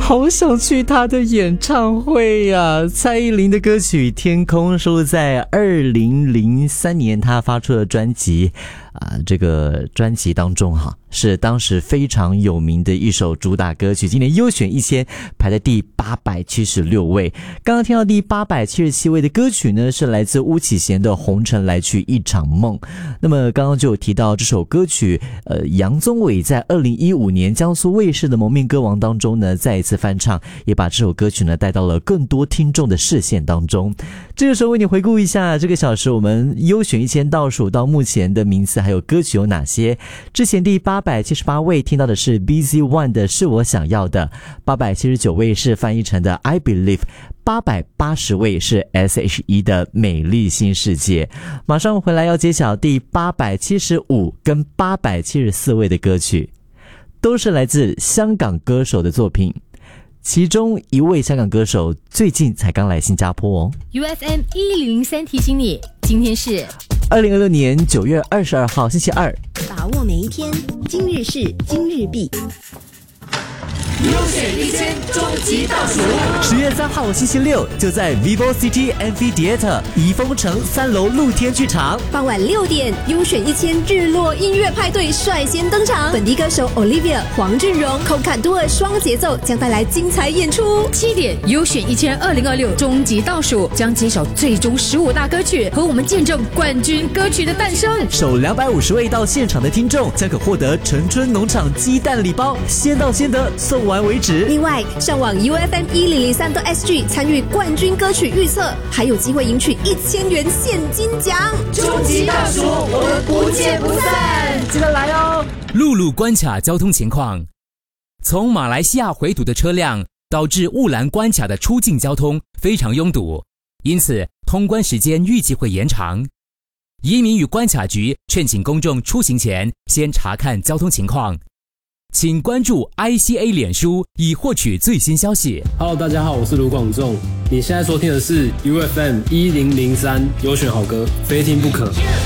好想去她的演唱会呀！蔡依林的歌曲《天空》收录在2003年她发出的专辑这个专辑当中是当时非常有名的一首主打歌曲，今年优选1000排在第876位。刚刚听到第877位的歌曲呢，是来自巫启贤的《红尘来去一场梦》。那么刚刚就有提到这首歌曲杨宗纬在2015年江苏卫视的蒙面歌王当中呢再一次翻唱，也把这首歌曲呢带到了更多听众的视线当中。这个时候为你回顾一下这个小时我们优选1000倒数到目前的名次还有歌曲有哪些。之前第878位听到的是 BZ One 的是我想要的，879位是翻译成的 I Believe， 880位是 SHE 的美丽新世界。马上回来要揭晓第875跟874位的歌曲，都是来自香港歌手的作品，其中一位香港歌手最近才刚来新加坡哦。 UFM 1003提醒你，今天是 2026年9月22号星期二， 把握每一天，今日事今日毕。 优选1000终极倒数 10月3号星期六，就在 Vivo City Amphitheatre 怡丰城3楼露天剧场， 傍晚6点，优选1000日落音乐派对率先登场，本地歌手 Olivia、黄俊荣、寇坎多尔双节奏将带来精彩演出。 7点，优选1000 2026终极倒数将揭晓最终15大歌曲，和我们见证冠军歌曲的诞生。 首250位到现场的听众将可获得陈春农场鸡蛋礼包，先到先得，送完为止。 另外，上网 UFM1003.SG 参与冠军歌曲预测，还有机会赢取1000元现金奖。 终极倒数，我们不见不散， 记得来哦。 陆路关卡交通情况：从马来西亚回堵的车辆导致雾兰关卡的出境交通非常拥堵，因此通关时间预计会延长。移民与关卡局劝请公众出行前先查看交通情况。请关注 ICA 脸书以获取最新消息。 Hello， 大家好，我是卢广仲。你现在收听的是 UFM 1003优选好歌，非听不可。